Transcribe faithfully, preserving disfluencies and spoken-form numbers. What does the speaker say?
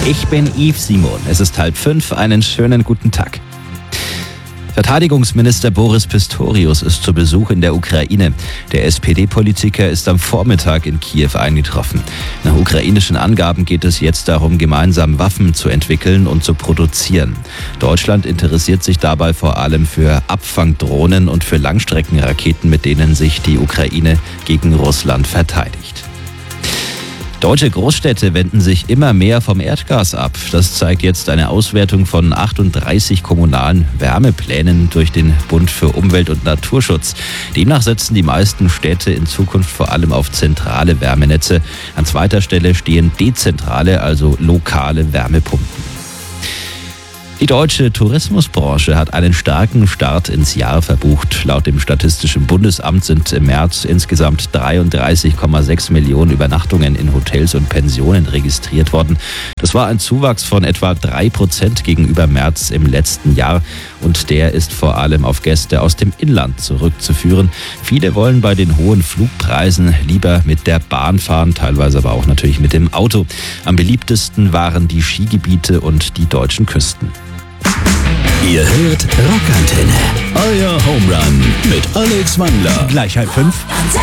Ich bin Yves Simon. Es ist halb fünf. Einen schönen guten Tag. Verteidigungsminister Boris Pistorius ist zu Besuch in der Ukraine. Der S P D-Politiker ist am Vormittag in Kiew eingetroffen. Nach ukrainischen Angaben geht es jetzt darum, gemeinsam Waffen zu entwickeln und zu produzieren. Deutschland interessiert sich dabei vor allem für Abfangdrohnen und für Langstreckenraketen, mit denen sich die Ukraine gegen Russland verteidigt. Deutsche Großstädte wenden sich immer mehr vom Erdgas ab. Das zeigt jetzt eine Auswertung von achtunddreißig kommunalen Wärmeplänen durch den Bund für Umwelt und Naturschutz. Demnach setzen die meisten Städte in Zukunft vor allem auf zentrale Wärmenetze. An zweiter Stelle stehen dezentrale, also lokale Wärmepumpen. Die deutsche Tourismusbranche hat einen starken Start ins Jahr verbucht. Laut dem Statistischen Bundesamt sind im März insgesamt dreiunddreißig Komma sechs Millionen Übernachtungen in Hotels und Pensionen registriert worden. Das war ein Zuwachs von etwa drei Prozent gegenüber März im letzten Jahr. Und der ist vor allem auf Gäste aus dem Inland zurückzuführen. Viele wollen bei den hohen Flugpreisen lieber mit der Bahn fahren, teilweise aber auch natürlich mit dem Auto. Am beliebtesten waren die Skigebiete und die deutschen Küsten. Ihr hört Rockantenne, euer Home Run mit Alex Wandler. Gleich halb fünf.